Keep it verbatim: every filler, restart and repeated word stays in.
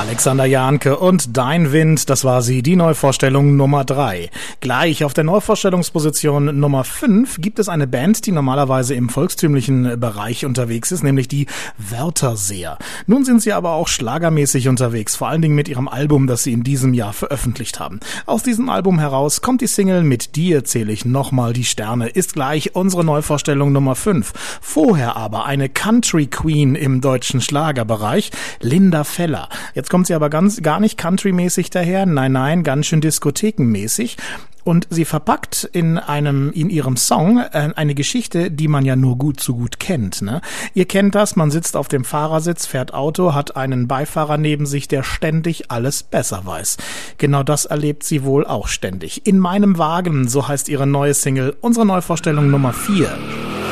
Alexander Jahnke und Dein Wind, das war sie, die Neuvorstellung Nummer drei. Gleich auf der Neuvorstellungsposition Nummer fünf gibt es eine Band, die normalerweise im volkstümlichen Bereich unterwegs ist, nämlich die Wörterseer. Nun sind sie aber auch schlagermäßig unterwegs, vor allen Dingen mit ihrem Album, das sie in diesem Jahr veröffentlicht haben. Aus diesem Album heraus kommt die Single Mit dir zähle ich nochmal die Sterne, ist gleich unsere Neuvorstellung Nummer fünf. Vorher aber eine Country Queen im deutschen Schlagerbereich, Linda Feller. Jetzt kommt sie aber ganz gar nicht countrymäßig daher, nein, nein, ganz schön diskothekenmäßig. Und sie verpackt in einem, in ihrem Song äh, eine Geschichte, die man ja nur gut zu gut kennt, ne? Ihr kennt das, man sitzt auf dem Fahrersitz, fährt Auto, hat einen Beifahrer neben sich, der ständig alles besser weiß. Genau das erlebt sie wohl auch ständig. In meinem Wagen, so heißt ihre neue Single, unsere Neuvorstellung Nummer vier.